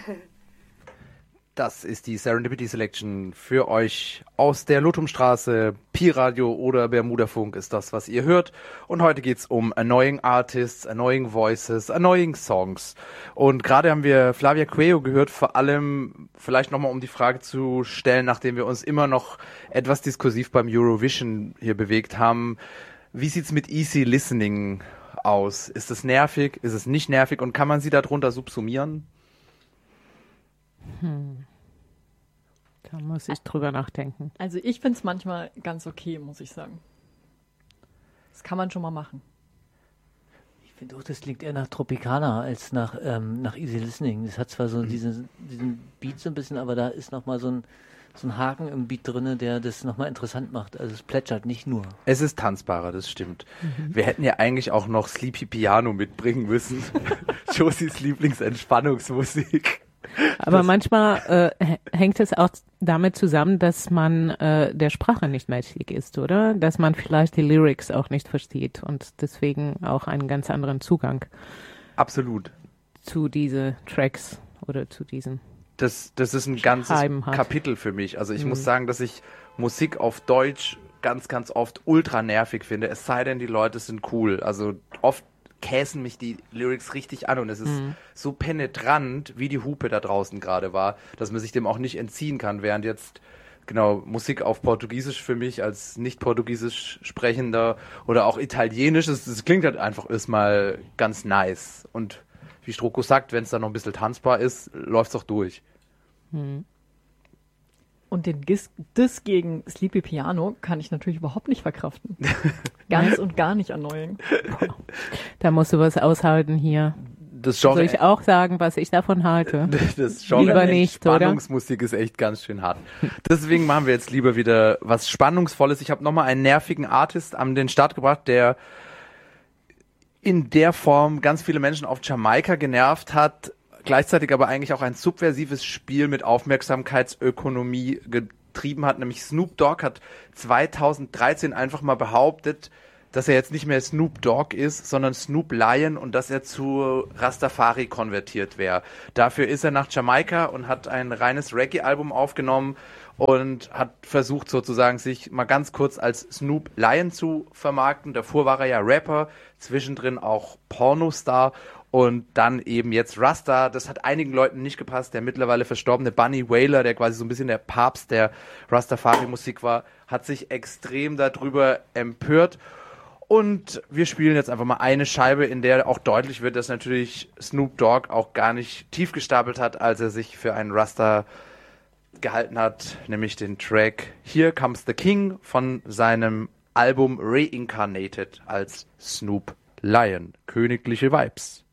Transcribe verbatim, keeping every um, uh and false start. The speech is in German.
Das ist die Serendipity Selection für euch aus der Lotumstraße. Pi-Radio oder Bermudafunk ist das, was ihr hört. Und heute geht's um Annoying Artists, Annoying Voices, Annoying Songs. Und gerade haben wir Flavia Coelho gehört, vor allem vielleicht nochmal um die Frage zu stellen, nachdem wir uns immer noch etwas diskursiv beim Eurovision hier bewegt haben. Wie sieht's mit Easy Listening aus? Ist es nervig? Ist es nicht nervig? Und kann man sie darunter subsumieren? Hm. Da muss ich drüber nachdenken. Also ich finde es manchmal ganz okay, muss ich sagen. Das kann man schon mal machen. Ich finde auch, das klingt eher nach Tropicana als nach, ähm, nach Easy Listening. Das hat zwar so mhm. diesen, diesen Beat so ein bisschen, aber da ist nochmal so ein, so ein Haken im Beat drin, der das nochmal interessant macht. Also es plätschert nicht nur. Es ist tanzbarer, das stimmt. Mhm. Wir hätten ja eigentlich auch noch Sleepy Piano mitbringen müssen. Josies Lieblingsentspannungsmusik. Aber das manchmal äh, hängt es auch damit zusammen, dass man äh, der Sprache nicht mächtig ist, oder? Dass man vielleicht die Lyrics auch nicht versteht und deswegen auch einen ganz anderen Zugang. Absolut. Zu diese Tracks oder zu diesen. Das, das ist ein ganzes Kapitel für mich. Also ich mhm. muss sagen, dass ich Musik auf Deutsch ganz, ganz oft ultra nervig finde. Es sei denn, die Leute sind cool. Also oft käsen mich die Lyrics richtig an und es ist mhm. so penetrant, wie die Hupe da draußen gerade war, dass man sich dem auch nicht entziehen kann, während jetzt genau Musik auf Portugiesisch für mich als nicht Portugiesisch sprechender oder auch Italienisch, das, das klingt halt einfach erstmal ganz nice und wie Stroko sagt, wenn es dann noch ein bisschen tanzbar ist, läuft es auch durch. Mhm. Und den Gis- Diss gegen Sleepy Piano kann ich natürlich überhaupt nicht verkraften. Ganz und gar nicht annoying. Da musst du was aushalten hier. Das Genre, soll ich auch sagen, was ich davon halte? Das Genre lieber nicht, Spannungsmusik ist echt ganz schön hart. Deswegen machen wir jetzt lieber wieder was Spannungsvolles. Ich habe nochmal einen nervigen Artist an den Start gebracht, der in der Form ganz viele Menschen auf Jamaika genervt hat, gleichzeitig aber eigentlich auch ein subversives Spiel mit Aufmerksamkeitsökonomie getrieben hat, nämlich Snoop Dogg hat zweitausenddreizehn einfach mal behauptet, dass er jetzt nicht mehr Snoop Dogg ist, sondern Snoop Lion und dass er zu Rastafari konvertiert wäre. Dafür ist er nach Jamaika und hat ein reines Reggae-Album aufgenommen und hat versucht sozusagen sich mal ganz kurz als Snoop Lion zu vermarkten. Davor war er ja Rapper, zwischendrin auch Pornostar und dann eben jetzt Rasta. Das hat einigen Leuten nicht gepasst. Der mittlerweile verstorbene Bunny Wailer, der quasi so ein bisschen der Papst der Rastafari-Musik war, hat sich extrem darüber empört. Und wir spielen jetzt einfach mal eine Scheibe, in der auch deutlich wird, dass natürlich Snoop Dogg auch gar nicht tief gestapelt hat, als er sich für einen Rasta gehalten hat, nämlich den Track Here Comes the King von seinem Album Reincarnated als Snoop Lion. Königliche Vibes.